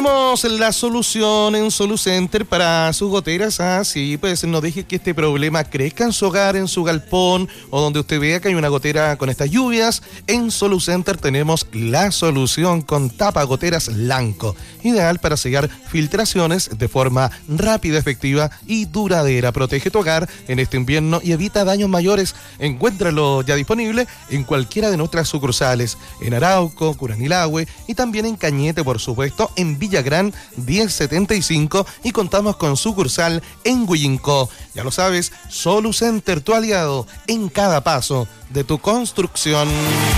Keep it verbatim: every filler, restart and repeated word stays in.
Tenemos la solución en Solucenter para sus goteras. Ah, sí, pues no deje que este problema crezca en su hogar, en su galpón o donde usted vea que hay una gotera con estas lluvias. En Solucenter tenemos la solución con tapa goteras Lanco, ideal para sellar filtraciones de forma rápida, efectiva y duradera. Protege tu hogar en este invierno y evita daños mayores. Encuéntralo ya disponible en cualquiera de nuestras sucursales, en Arauco, Curanilahue y también en Cañete, por supuesto, en Villagrán diez setenta y cinco, y contamos con sucursal en Huillincó. Ya lo sabes, Solucenter, tu aliado en cada paso de tu construcción.